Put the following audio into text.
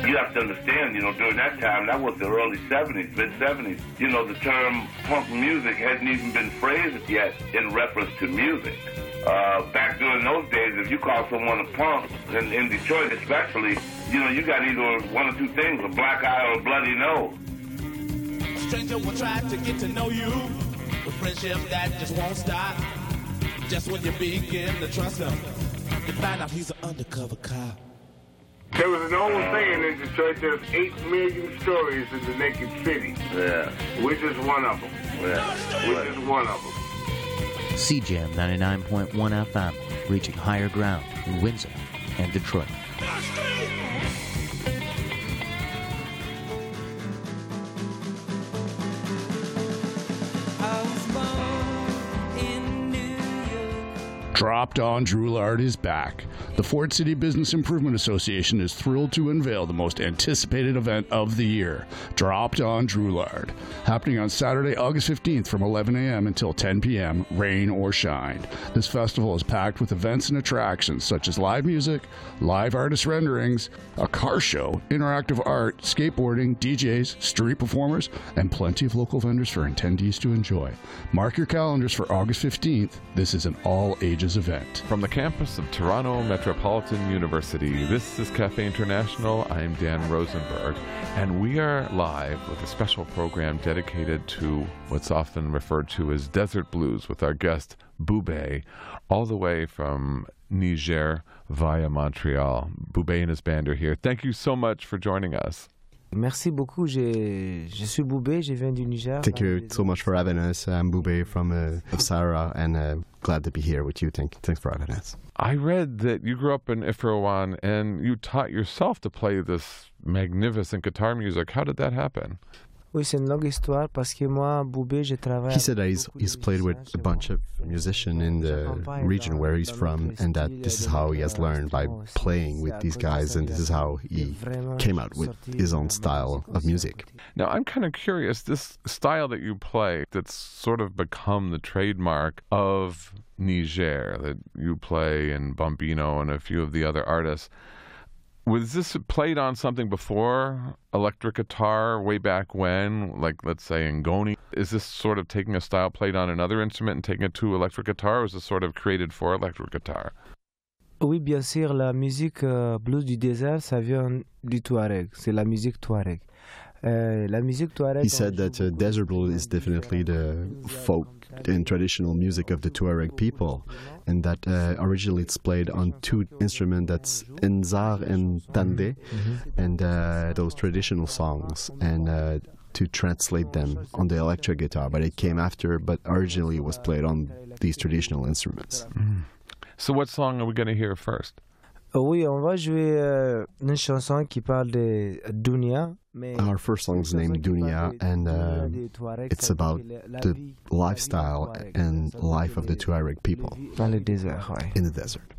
You have to understand, during that time, that was the early 70s, mid-70s. The term punk music hadn't even been phrased yet in reference to music. Back during those days, if you call someone a punk, in Detroit especially, you got either one or two things, a black eye or a bloody nose. A stranger will try to get to know you, with friendship that just won't stop. Just when you begin to trust him, you find out he's an undercover cop. There was an old saying in Detroit, there's 8 million stories in the naked city. Yeah. We're just one of them. Yeah. We're just one of them. CJAM 99.1 FM, reaching higher ground in Windsor and Detroit. Dropped on Droulard is back. The Ford City Business Improvement Association is thrilled to unveil the most anticipated event of the year, Dropped on Droulard, happening on Saturday, August 15th from 11 a.m. until 10 p.m., rain or shine. This festival is packed with events and attractions such as live music, live artist renderings, a car show, interactive art, skateboarding, DJs, street performers, and plenty of local vendors for attendees to enjoy. Mark your calendars for August 15th. This is an all-ages event. From the campus of Toronto Metropolitan University, this is Cafe International. I'm Dan Rosenberg, and we are live with a special program dedicated to what's often referred to as desert blues with our guest Boubé, all the way from Niger via Montreal. Boubé and his band are here. Thank you so much for joining us. Merci beaucoup. Je suis Boubé, je viens du Niger. Thank you so much for having us. I'm Boubé from Sarah, and glad to be here with you. Thanks for having us. I read that you grew up in Ifrowan and you taught yourself to play this magnificent guitar music. How did that happen? Oui, c'est une longue histoire parce que moi, Boubé, je travaille. He said that he's played with a bunch of musicians in the region where he's from, and that this is how he has learned by playing with these guys, and this is how he came out with his own style of music. Now, I'm kind of curious, this style that you play that's sort of become the trademark of Niger, that you play in Bombino and a few of the other artists, was this played on something before electric guitar way back when, like let's say Ngoni? Is this sort of taking a style played on another instrument and taking it to electric guitar, or is this sort of created for electric guitar? Oui, bien sûr, la musique blues du désert, ça vient du Touareg. C'est la musique Touareg. He said that desert blues is definitely the folk and traditional music of the Tuareg people, and that originally it's played on two instruments, that's Nzar and Tande, and those traditional songs, and to translate them on the electric guitar, but it came after, but originally it was played on these traditional instruments. So what song are we going to hear first? Oui, on va jouer une chanson qui parle de Dunia. Our first song is named Dunia, and it's about the lifestyle and life of the Tuareg people dans le désert, ouais. in the desert.